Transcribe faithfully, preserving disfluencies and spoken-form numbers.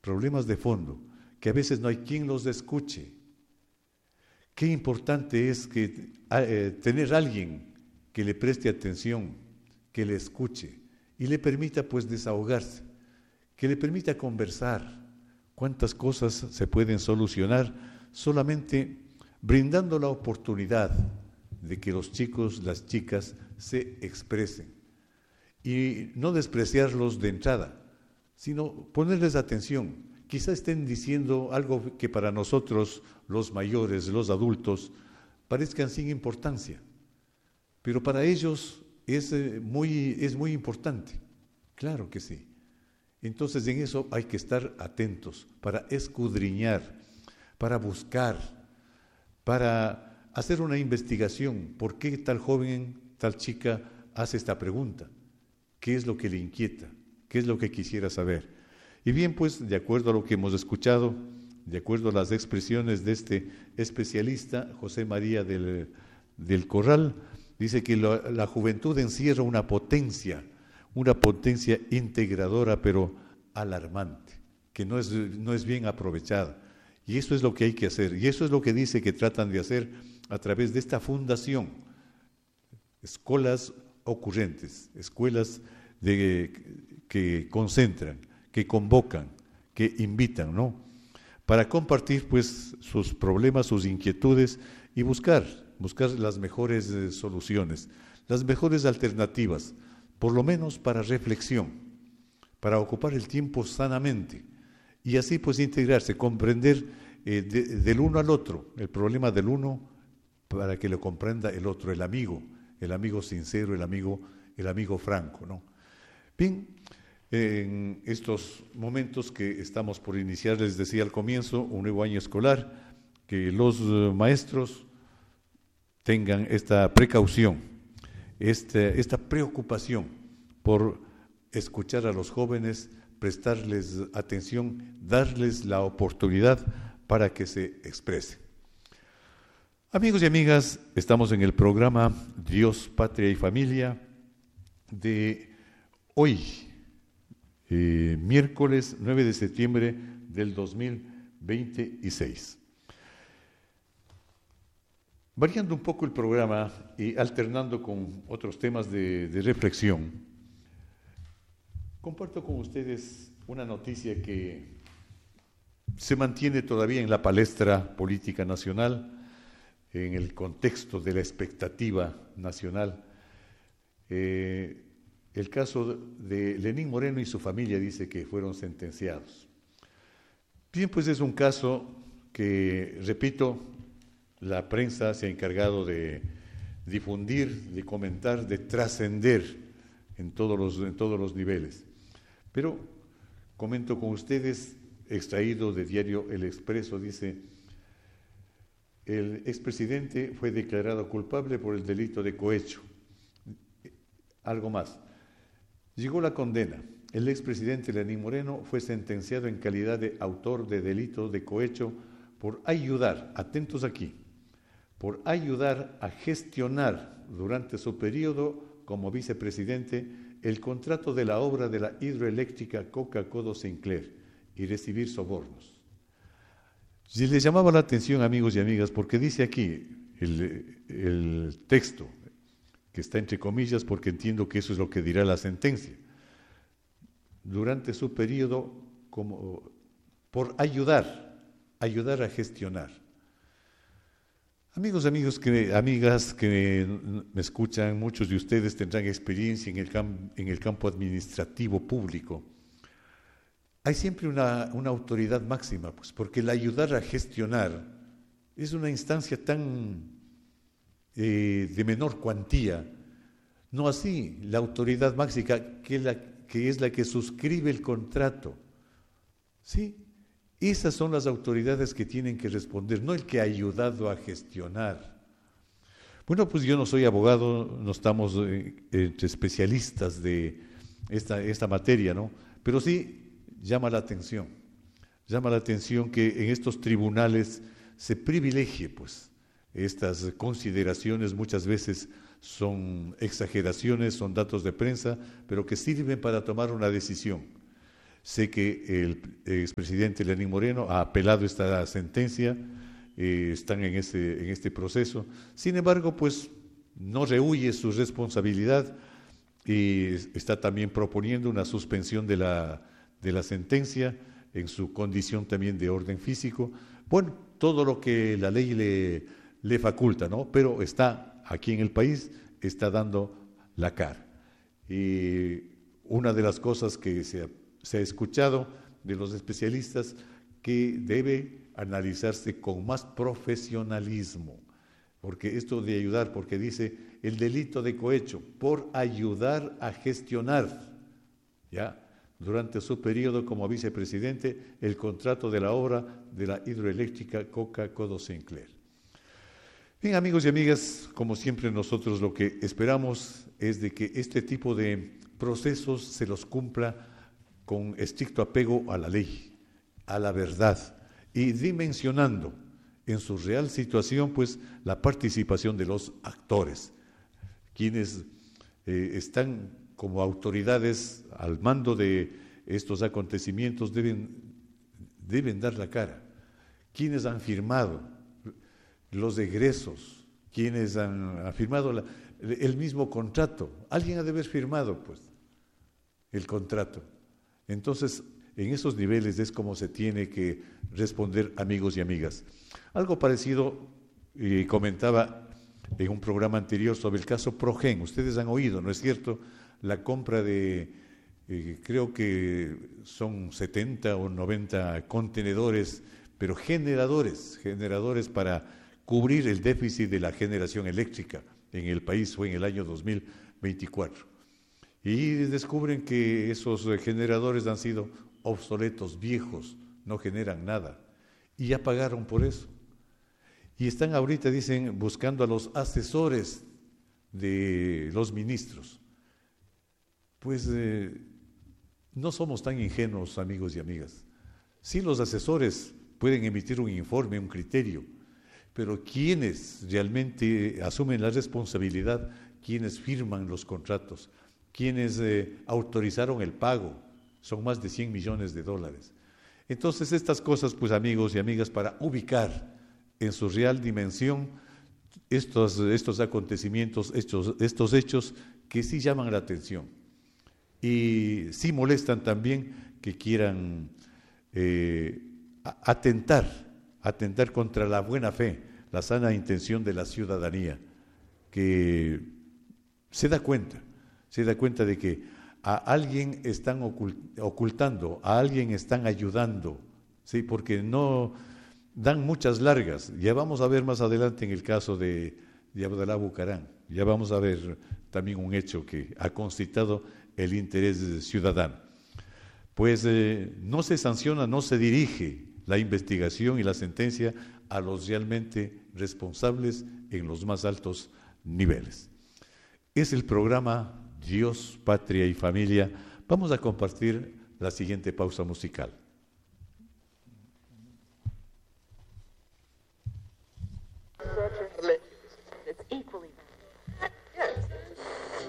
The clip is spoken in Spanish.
problemas de fondo, que a veces no hay quien los escuche. Qué importante es que eh, tener a alguien que le preste atención, que le escuche y le permita pues desahogarse, que le permita conversar. Cuántas cosas se pueden solucionar solamente brindando la oportunidad de que los chicos, las chicas se expresen y no despreciarlos de entrada, sino ponerles atención. Quizá estén diciendo algo que para nosotros, los mayores, los adultos, parezcan sin importancia, pero para ellos es muy, es muy importante. Claro que sí. Entonces en eso hay que estar atentos para escudriñar, para buscar, para hacer una investigación. ¿Por qué tal joven, tal chica hace esta pregunta? ¿Qué es lo que le inquieta? ¿Qué es lo que quisiera saber? Y bien, pues, de acuerdo a lo que hemos escuchado, de acuerdo a las expresiones de este especialista, José María del, del Corral, dice que la, la juventud encierra una potencia, una potencia integradora, pero alarmante, que no es, no es bien aprovechada. Y eso es lo que hay que hacer, y eso es lo que dice que tratan de hacer a través de esta fundación, escuelas ocurrentes, escuelas de, que concentran, que convocan, que invitan, ¿no? Para compartir pues sus problemas, sus inquietudes y buscar, buscar las mejores eh, soluciones, las mejores alternativas, por lo menos para reflexión, para ocupar el tiempo sanamente y así pues integrarse, comprender eh, de, del uno al otro, el problema del uno para que lo comprenda el otro, el amigo, el amigo sincero, el amigo, el amigo franco, ¿no? Bien, en estos momentos que estamos por iniciar, les decía al comienzo, un nuevo año escolar, que los maestros tengan esta precaución, esta, esta preocupación por escuchar a los jóvenes, prestarles atención, darles la oportunidad para que se expresen. Amigos y amigas, estamos en el programa Dios, Patria y Familia de hoy, eh, miércoles nueve de septiembre del dos mil veintiséis. Variando un poco el programa y alternando con otros temas de, de reflexión, comparto con ustedes una noticia que se mantiene todavía en la palestra política nacional, en el contexto de la expectativa nacional. Eh, el caso de Lenín Moreno y su familia dice que fueron sentenciados. Bien, pues es un caso que, repito, la prensa se ha encargado de difundir, de comentar, de trascender en todos los, en todos los niveles. Pero comento con ustedes, extraído de diario El Expreso, dice: el expresidente fue declarado culpable por el delito de cohecho. Algo más. Llegó la condena. El expresidente Lenín Moreno fue sentenciado en calidad de autor de delito de cohecho por ayudar, atentos aquí, por ayudar a gestionar durante su periodo como vicepresidente el contrato de la obra de la hidroeléctrica Coca-Codo Sinclair y recibir sobornos. Si les llamaba la atención, amigos y amigas, porque dice aquí el, el texto, que está entre comillas, porque entiendo que eso es lo que dirá la sentencia, durante su periodo como por ayudar, ayudar a gestionar. Amigos, amigos que, amigas que me escuchan, muchos de ustedes tendrán experiencia en el, cam, en el campo administrativo público. Hay siempre una, una autoridad máxima, pues, porque el ayudar a gestionar es una instancia tan eh, de menor cuantía. No así la autoridad máxima, que, la, que es la que suscribe el contrato. ¿Sí? Esas son las autoridades que tienen que responder, no el que ha ayudado a gestionar. Bueno, pues yo no soy abogado, no estamos eh, entre especialistas de esta, esta materia, ¿no? Pero sí llama la atención, llama la atención que en estos tribunales se privilegie, pues, estas consideraciones muchas veces son exageraciones, son datos de prensa, pero que sirven para tomar una decisión. Sé que el expresidente Lenín Moreno ha apelado esta sentencia, eh, están en este, en este proceso. Sin embargo, pues no rehúye su responsabilidad y está también proponiendo una suspensión de la, de la sentencia en su condición también de orden físico. Bueno, todo lo que la ley le, le faculta, ¿no? Pero está aquí en el país, está dando la cara. Y una de las cosas que se ha, se ha escuchado de los especialistas, que debe analizarse con más profesionalismo, porque esto de ayudar, porque dice el delito de cohecho, por ayudar a gestionar, ¿ya?, durante su periodo como vicepresidente, el contrato de la obra de la hidroeléctrica Coca-Codo Sinclair. Bien, amigos y amigas, como siempre nosotros lo que esperamos es de que este tipo de procesos se los cumpla con estricto apego a la ley, a la verdad, y dimensionando en su real situación pues la participación de los actores, quienes eh, están como autoridades al mando de estos acontecimientos deben, deben dar la cara. Quienes han firmado los egresos, quienes han, han firmado la, el mismo contrato. Alguien ha de haber firmado pues el contrato. Entonces, en esos niveles es como se tiene que responder, amigos y amigas. Algo parecido eh, comentaba en un programa anterior sobre el caso Progen. Ustedes han oído, ¿no es cierto?, la compra de, eh, creo que son setenta o noventa contenedores, pero generadores, generadores para cubrir el déficit de la generación eléctrica en el país, fue en el año dos mil veinticuatro. Y descubren que esos generadores han sido obsoletos, viejos, no generan nada. Y ya pagaron por eso. Y están ahorita, dicen, buscando a los asesores de los ministros. Pues eh, no somos tan ingenuos, amigos y amigas. Sí, los asesores pueden emitir un informe, un criterio, pero quienes realmente asumen la responsabilidad, quienes firman los contratos, quienes eh, autorizaron el pago, son más de cien millones de dólares. Entonces, estas cosas, pues amigos y amigas, para ubicar en su real dimensión estos, estos acontecimientos, estos, estos hechos que sí llaman la atención. Y sí molestan también que quieran eh, atentar, atentar contra la buena fe, la sana intención de la ciudadanía, que se da cuenta, se da cuenta de que a alguien están ocultando, a alguien están ayudando, ¿sí? Porque no dan muchas largas. Ya vamos a ver más adelante en el caso de, de Abdalá Bucarán, ya vamos a ver también un hecho que ha concitado el interés ciudadano. Pues eh, no se sanciona, no se dirige la investigación y la sentencia a los realmente responsables en los más altos niveles. Es el programa Dios, Patria y Familia. Vamos a compartir la siguiente pausa musical.